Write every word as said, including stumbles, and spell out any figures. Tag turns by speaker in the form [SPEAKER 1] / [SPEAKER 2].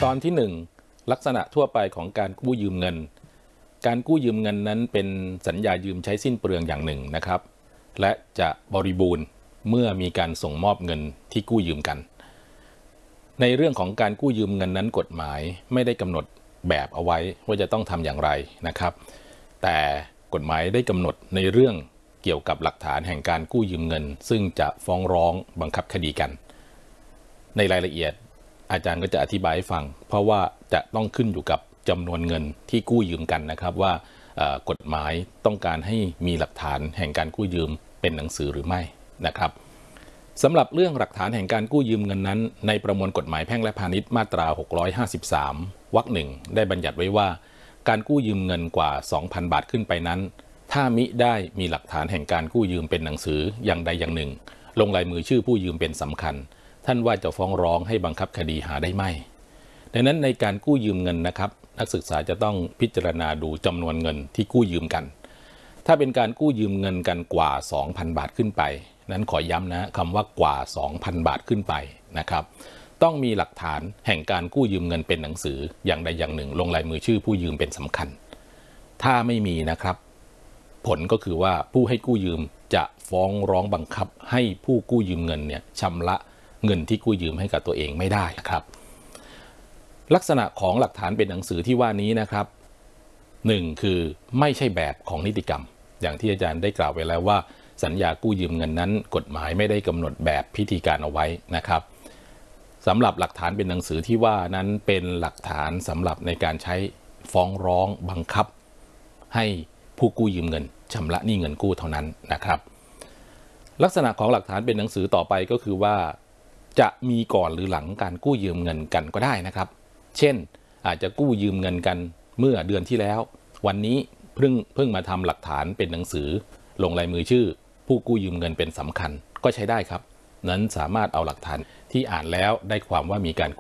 [SPEAKER 1] ตอนที่หนึ่งลักษณะทั่วไปของการกู้ยืมเงินการกู้ยืมเงินนั้นเป็นสัญญายืมใช้สิ้นเปลืองอย่างหนึ่งนะครับและจะบริบูรณ์เมื่อมีการส่งมอบเงินที่กู้ยืมกันในเรื่องของการกู้ยืมเงินนั้นกฎหมายไม่ได้กำหนดแบบเอาไว้ว่าจะต้องทำอย่างไรนะครับแต่กฎหมายได้กำหนดในเรื่องเกี่ยวกับหลักฐานแห่งการกู้ยืมเงินซึ่งจะฟ้องร้องบังคับคดีกันในรายละเอียดอาจารย์ก็จะอธิบายให้ฟังเพราะว่าจะต้องขึ้นอยู่กับจำนวนเงินที่กู้ยืมกันนะครับว่ากฎหมายต้องการให้มีหลักฐานแห่งการกู้ยืมเป็นหนังสือหรือไม่นะครับสำหรับเรื่องหลักฐานแห่งการกู้ยืมเงินนั้นในประมวลกฎหมายแพ่งและพาณิชย์มาตราหกร้อยห้าสิบสามวรรคหนึ่งได้บัญญัติไว้ว่าการกู้ยืมเงินกว่า สองพัน บาทขึ้นไปนั้นถ้ามิได้มีหลักฐานแห่งการกู้ยืมเป็นหนังสืออย่างใดอย่างหนึ่งลงลายมือชื่อผู้ยืมเป็นสำคัญท่านว่าจะฟ้องร้องให้บังคับคดีหาได้ไหมดังนั้นในการกู้ยืมเงินนะครับนักศึกษาจะต้องพิจารณาดูจำนวนเงินที่กู้ยืมกันถ้าเป็นการกู้ยืมเงินกันกว่า สองพัน บาทขึ้นไปนั้นขอย้ำนะคำว่ากว่า สองพัน บาทขึ้นไปนะครับต้องมีหลักฐานแห่งการกู้ยืมเงินเป็นหนังสืออย่างใดอย่างหนึ่งลงลายมือชื่อผู้ยืมเป็นสำคัญถ้าไม่มีนะครับผลก็คือว่าผู้ให้กู้ยืมจะฟ้องร้องบังคับให้ผู้กู้ยืมเงินเนี่ยชำระเงินที่กู้ยืมให้กับตัวเองไม่ได้ครับลักษณะของหลักฐานเป็นหนังสือที่ว่านี้นะครับหนึ่งคือไม่ใช่แบบของนิติกรรมอย่างที่อาจารย์ได้กล่าวไว้แล้วว่าสัญญากู้ยืมเงินนั้นกฎหมายไม่ได้กำหนดแบบพิธีการเอาไว้นะครับสำหรับหลักฐานเป็นหนังสือที่ว่านั้นเป็นหลักฐานสำหรับในการใช้ฟ้องร้องบังคับให้ผู้กู้ยืมเงินชำระหนี้เงินกู้เท่านั้นนะครับลักษณะของหลักฐานเป็นหนังสือต่อไปก็คือว่าจะมีก่อนหรือหลังการกู้ยืมเงินกันก็ได้นะครับเช่นอาจจะกู้ยืมเงินกันเมื่อเดือนที่แล้ววันนี้เพิ่งเพิ่งมาทำหลักฐานเป็นหนังสือลงลายมือชื่อผู้กู้ยืมเงินเป็นสำคัญก็ใช้ได้ครับนั้นสามารถเอาหลักฐานที่อ่านแล้วได้ความว่ามีการ